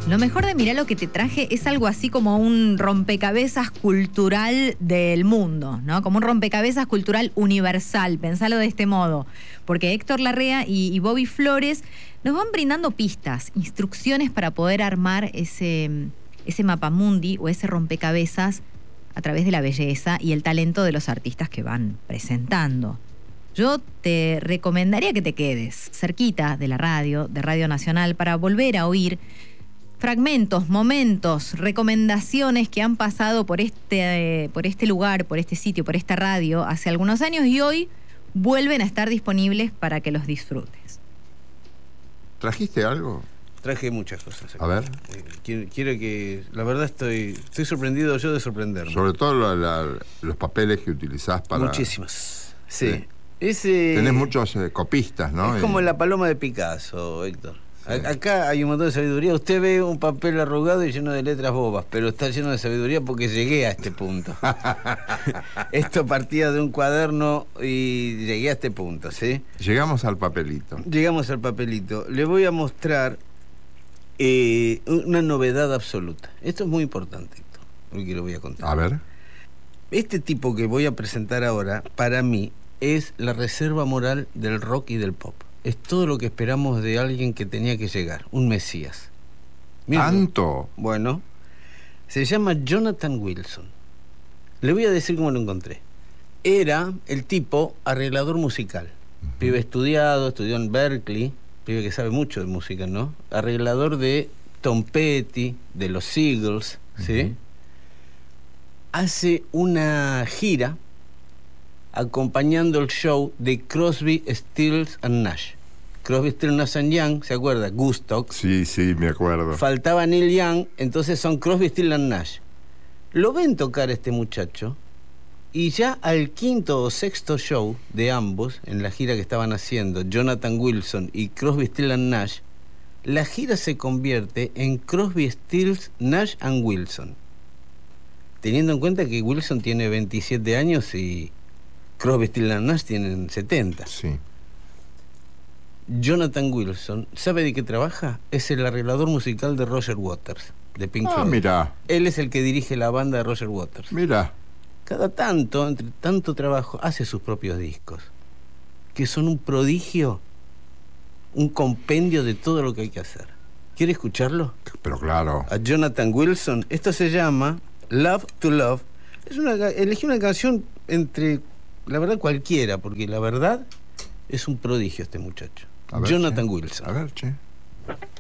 Lo mejor de Mirá lo que te traje es algo así como un rompecabezas cultural del mundo, ¿no? Como un rompecabezas cultural universal, pensalo de este modo. Porque Héctor Larrea y Bobby Flores nos van brindando pistas, instrucciones para poder armar ese mapamundi o ese rompecabezas a través de la belleza y el talento de los artistas que van presentando. Yo te recomendaría que te quedes cerquita de la radio, de Radio Nacional, para volver a oír fragmentos, momentos, recomendaciones que han pasado por este lugar, por este sitio, por esta radio hace algunos años y hoy vuelven a estar disponibles para que los disfrutes. ¿Trajiste algo? Traje muchas cosas. A ver. Quiero que... La verdad estoy sorprendido yo de sorprenderme. Sobre todo los papeles que utilizás para... Muchísimas. Sí. Tenés muchos copistas, ¿no? Es como la paloma de Picasso, Héctor. Sí. Acá hay un montón de sabiduría. Usted ve un papel arrugado y lleno de letras bobas, pero está lleno de sabiduría porque llegué a este punto. Esto partía de un cuaderno y llegué a este punto, ¿sí? Llegamos al papelito. Llegamos al papelito. Le voy a mostrar una novedad absoluta. Esto es muy importante, Héctor, porque lo voy a contar. A ver. Este tipo que voy a presentar ahora, para mí, es la reserva moral del rock y del pop. Es todo lo que esperamos de alguien que tenía que llegar, un mesías. ¿Tanto? Bueno, se llama Jonathan Wilson. Le voy a decir cómo lo encontré. Era el tipo arreglador musical. Pibe estudiado, estudió en Berkeley, pibe que sabe mucho de música, ¿no? Arreglador de Tom Petty, de los Eagles, ¿sí? Hace una gira acompañando el show de Crosby, Stills and Nash. Crosby, Stills, Nash and Young, ¿se acuerda? Gustock. Sí, me acuerdo. Faltaba Neil Young, entonces son Crosby, Stills and Nash. Lo ven tocar este muchacho y ya al quinto o sexto show de ambos, en la gira que estaban haciendo, Jonathan Wilson y Crosby, Stills and Nash, la gira se convierte en Crosby, Stills, Nash and Wilson. Teniendo en cuenta que Wilson tiene 27 años y Crosby, Stills and Nash tienen 70. Sí. Jonathan Wilson, ¿sabe de qué trabaja? Es el arreglador musical de Roger Waters, de Pink Floyd. Mira. Él es el que dirige la banda de Roger Waters. Mira. Cada tanto, entre tanto trabajo, hace sus propios discos, que son un prodigio, un compendio de todo lo que hay que hacer. ¿Quiere escucharlo? Pero claro. A Jonathan Wilson. Esto se llama Love to Love. Elegí una canción entre, la verdad, cualquiera, porque la verdad es un prodigio este muchacho. A ver, Jonathan Wilson. A ver, che.